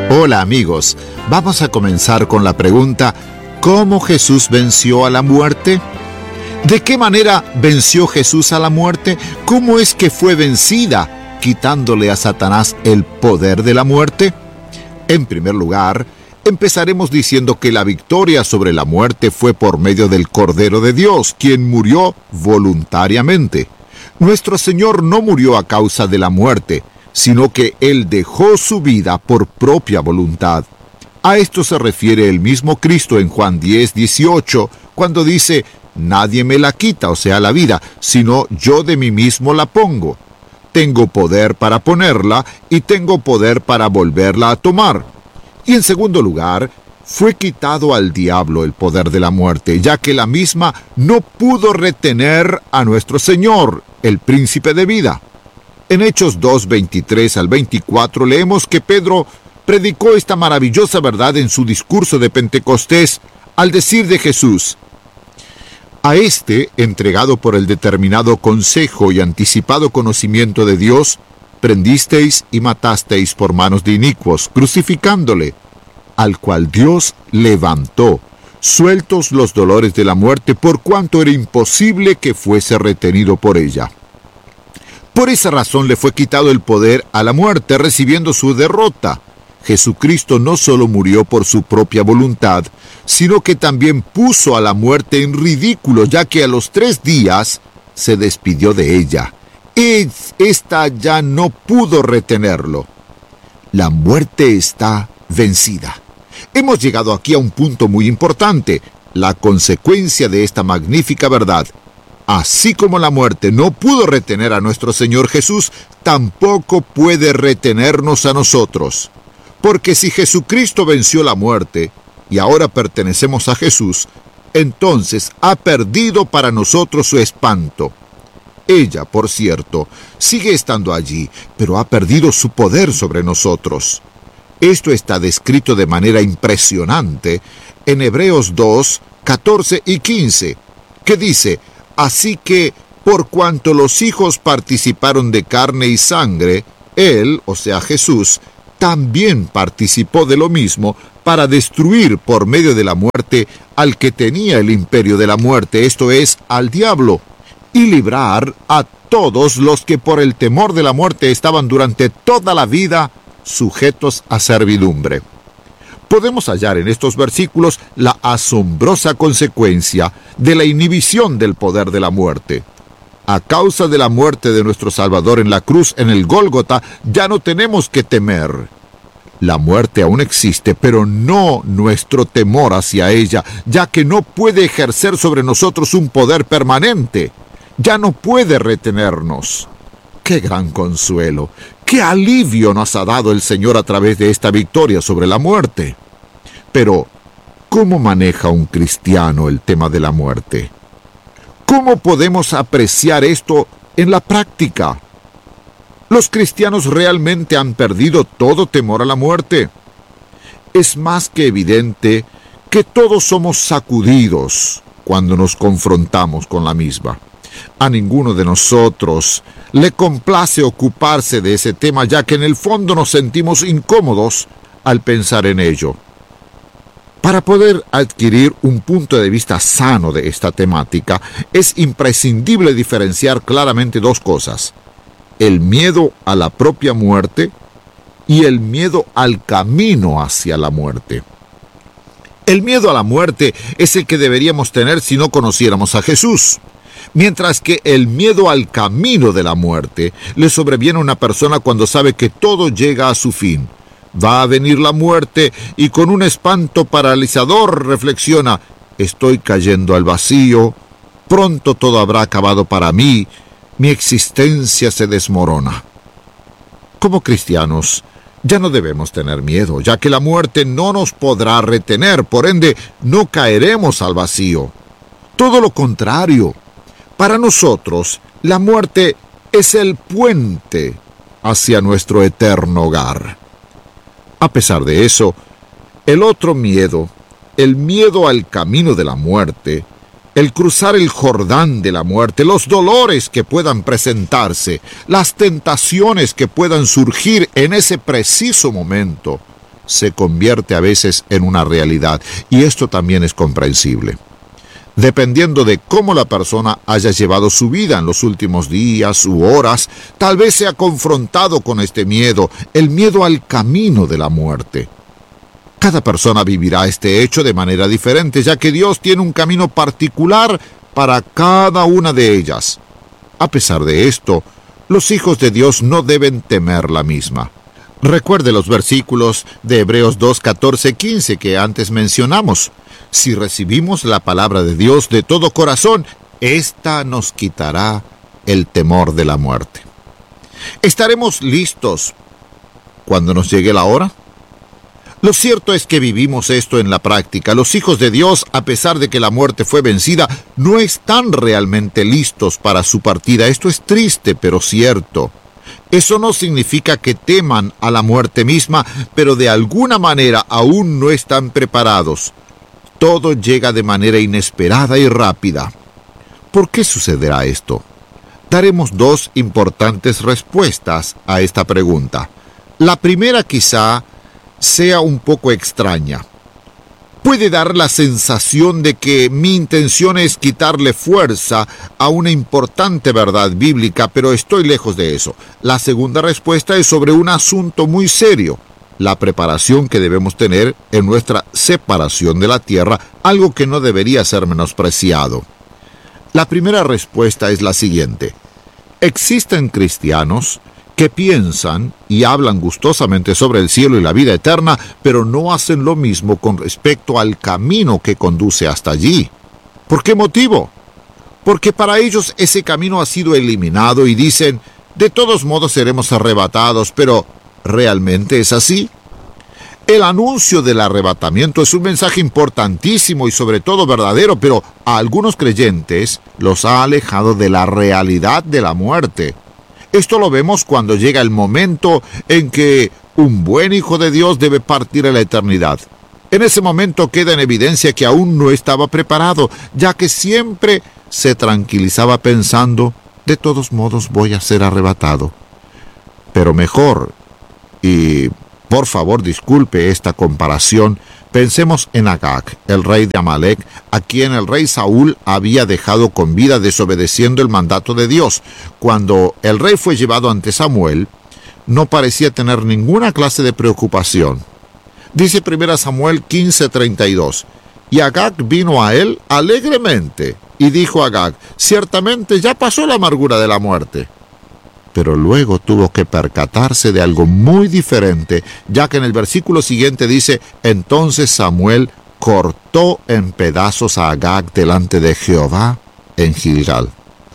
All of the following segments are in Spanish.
Hola amigos, vamos a comenzar con la pregunta: ¿cómo Jesús venció a la muerte? ¿De qué manera venció Jesús a la muerte? ¿Cómo es que fue vencida, quitándole a Satanás el poder de la muerte? En primer lugar, empezaremos diciendo que la victoria sobre la muerte fue por medio del Cordero de Dios, quien murió voluntariamente. Nuestro Señor no murió a causa de la muerte, sino que Él dejó su vida por propia voluntad. A esto se refiere el mismo Cristo en Juan 10:18, cuando dice: «Nadie me la quita, o sea, la vida, sino yo de mí mismo la pongo. Tengo poder para ponerla y tengo poder para volverla a tomar». Y en segundo lugar, fue quitado al diablo el poder de la muerte, ya que la misma no pudo retener a nuestro Señor, el príncipe de vida. En Hechos 2:23 al 24 leemos que Pedro predicó esta maravillosa verdad en su discurso de Pentecostés al decir de Jesús: «A este, entregado por el determinado consejo y anticipado conocimiento de Dios, prendisteis y matasteis por manos de inicuos, crucificándole, al cual Dios levantó, sueltos los dolores de la muerte, por cuanto era imposible que fuese retenido por ella». Por esa razón le fue quitado el poder a la muerte, recibiendo su derrota. Jesucristo no solo murió por su propia voluntad, sino que también puso a la muerte en ridículo, ya que a los 3 días se despidió de ella. Esta ya no pudo retenerlo. La muerte está vencida. Hemos llegado aquí a un punto muy importante, la consecuencia de esta magnífica verdad. Así como la muerte no pudo retener a nuestro Señor Jesús, tampoco puede retenernos a nosotros. Porque si Jesucristo venció la muerte y ahora pertenecemos a Jesús, entonces ha perdido para nosotros su espanto. Ella, por cierto, sigue estando allí, pero ha perdido su poder sobre nosotros. Esto está descrito de manera impresionante en Hebreos 2, 14 y 15, que dice: «Así que, por cuanto los hijos participaron de carne y sangre, Él, o sea Jesús, también participó de lo mismo para destruir por medio de la muerte al que tenía el imperio de la muerte, esto es, al diablo, y librar a todos los que por el temor de la muerte estaban durante toda la vida sujetos a servidumbre». Podemos hallar en estos versículos la asombrosa consecuencia de la inhibición del poder de la muerte. A causa de la muerte de nuestro Salvador en la cruz, en el Gólgota, ya no tenemos que temer. La muerte aún existe, pero no nuestro temor hacia ella, ya que no puede ejercer sobre nosotros un poder permanente. Ya no puede retenernos. ¡Qué gran consuelo! ¡Qué alivio nos ha dado el Señor a través de esta victoria sobre la muerte! Pero, ¿cómo maneja un cristiano el tema de la muerte? ¿Cómo podemos apreciar esto en la práctica? ¿Los cristianos realmente han perdido todo temor a la muerte? Es más que evidente que todos somos sacudidos cuando nos confrontamos con la misma. A ninguno de nosotros le complace ocuparse de ese tema, ya que en el fondo nos sentimos incómodos al pensar en ello. Para poder adquirir un punto de vista sano de esta temática, es imprescindible diferenciar claramente 2 cosas: el miedo a la propia muerte y el miedo al camino hacia la muerte. El miedo a la muerte es el que deberíamos tener si no conociéramos a Jesús. Mientras que el miedo al camino de la muerte le sobreviene a una persona cuando sabe que todo llega a su fin. Va a venir la muerte y con un espanto paralizador reflexiona: «Estoy cayendo al vacío, pronto todo habrá acabado para mí, mi existencia se desmorona». Como cristianos, ya no debemos tener miedo, ya que la muerte no nos podrá retener, por ende, no caeremos al vacío. Todo lo contrario. Para nosotros, la muerte es el puente hacia nuestro eterno hogar. A pesar de eso, el otro miedo, el miedo al camino de la muerte, el cruzar el Jordán de la muerte, los dolores que puedan presentarse, las tentaciones que puedan surgir en ese preciso momento, se convierte a veces en una realidad, y esto también es comprensible. Dependiendo de cómo la persona haya llevado su vida en los últimos días u horas, tal vez se ha confrontado con este miedo, el miedo al camino de la muerte. Cada persona vivirá este hecho de manera diferente, ya que Dios tiene un camino particular para cada una de ellas. A pesar de esto, los hijos de Dios no deben temer la misma. Recuerde los versículos de Hebreos 2, 14, 15 que antes mencionamos. Si recibimos la palabra de Dios de todo corazón, ésta nos quitará el temor de la muerte. ¿Estaremos listos cuando nos llegue la hora? Lo cierto es que vivimos esto en la práctica. Los hijos de Dios, a pesar de que la muerte fue vencida, no están realmente listos para su partida. Esto es triste, pero cierto. Eso no significa que teman a la muerte misma, pero de alguna manera aún no están preparados. Todo llega de manera inesperada y rápida. ¿Por qué sucederá esto? Daremos dos importantes respuestas a esta pregunta. La primera quizá sea un poco extraña. Puede dar la sensación de que mi intención es quitarle fuerza a una importante verdad bíblica, pero estoy lejos de eso. La segunda respuesta es sobre un asunto muy serio, la preparación que debemos tener en nuestra separación de la tierra, algo que no debería ser menospreciado. La primera respuesta es la siguiente. Existen cristianos que piensan y hablan gustosamente sobre el cielo y la vida eterna, pero no hacen lo mismo con respecto al camino que conduce hasta allí. ¿Por qué motivo? Porque para ellos ese camino ha sido eliminado y dicen, de todos modos seremos arrebatados, pero ¿realmente es así? El anuncio del arrebatamiento es un mensaje importantísimo y sobre todo verdadero, pero a algunos creyentes los ha alejado de la realidad de la muerte. Esto lo vemos cuando llega el momento en que un buen hijo de Dios debe partir a la eternidad. En ese momento queda en evidencia que aún no estaba preparado, ya que siempre se tranquilizaba pensando, de todos modos voy a ser arrebatado. Pero mejor, y por favor disculpe esta comparación, pensemos en Agag, el rey de Amalek, a quien el rey Saúl había dejado con vida desobedeciendo el mandato de Dios. Cuando el rey fue llevado ante Samuel, no parecía tener ninguna clase de preocupación. Dice 1 Samuel 15:32, y Agag vino a él alegremente, y dijo a Agag, ciertamente ya pasó la amargura de la muerte. Pero luego tuvo que percatarse de algo muy diferente, ya que en el versículo siguiente dice, entonces Samuel cortó en pedazos a Agag delante de Jehová en Gilgal.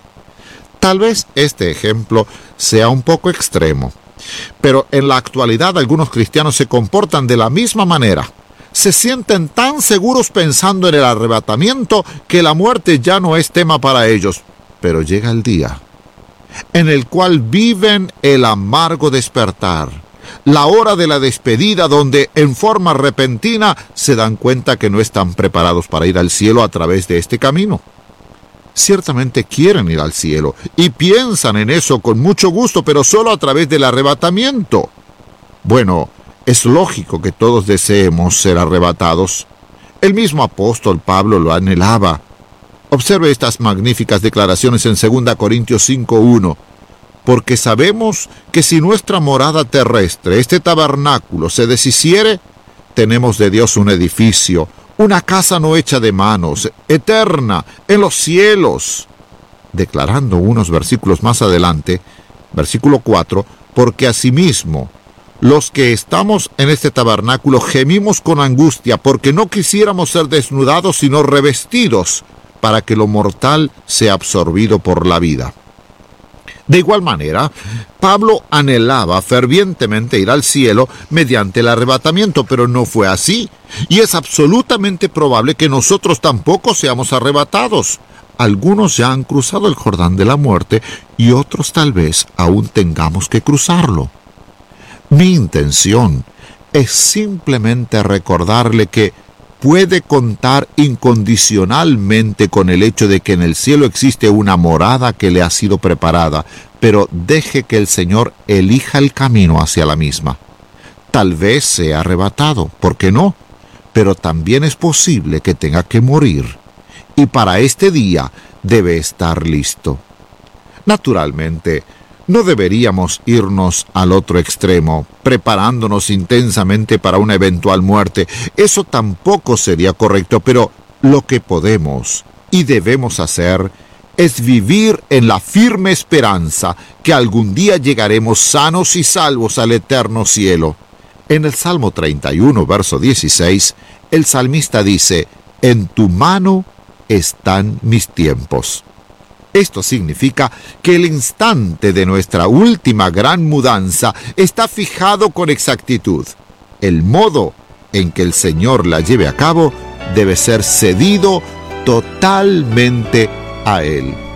Tal vez este ejemplo sea un poco extremo, pero en la actualidad algunos cristianos se comportan de la misma manera. Se sienten tan seguros pensando en el arrebatamiento que la muerte ya no es tema para ellos, pero llega el día en el cual viven el amargo despertar, la hora de la despedida donde en forma repentina se dan cuenta que no están preparados para ir al cielo a través de este camino. Ciertamente quieren ir al cielo y piensan en eso con mucho gusto, pero solo a través del arrebatamiento. Bueno, es lógico que todos deseemos ser arrebatados. El mismo apóstol Pablo lo anhelaba. Observe estas magníficas declaraciones en 2 Corintios 5:1. Porque sabemos que si nuestra morada terrestre, este tabernáculo, se deshiciere, tenemos de Dios un edificio, una casa no hecha de manos, eterna, en los cielos. Declarando unos versículos más adelante, versículo 4, porque asimismo, los que estamos en este tabernáculo gemimos con angustia, porque no quisiéramos ser desnudados, sino revestidos, para que lo mortal sea absorbido por la vida. De igual manera, Pablo anhelaba fervientemente ir al cielo mediante el arrebatamiento, pero no fue así, y es absolutamente probable que nosotros tampoco seamos arrebatados. Algunos ya han cruzado el Jordán de la muerte, y otros tal vez aún tengamos que cruzarlo. Mi intención es simplemente recordarle que puede contar incondicionalmente con el hecho de que en el cielo existe una morada que le ha sido preparada, pero deje que el Señor elija el camino hacia la misma. Tal vez sea arrebatado, ¿por qué no? Pero también es posible que tenga que morir, y para este día debe estar listo. Naturalmente, no deberíamos irnos al otro extremo, preparándonos intensamente para una eventual muerte. Eso tampoco sería correcto, pero lo que podemos y debemos hacer es vivir en la firme esperanza que algún día llegaremos sanos y salvos al eterno cielo. En el Salmo 31, verso 16, el salmista dice: «En tu mano están mis tiempos». Esto significa que el instante de nuestra última gran mudanza está fijado con exactitud. El modo en que el Señor la lleve a cabo debe ser cedido totalmente a Él.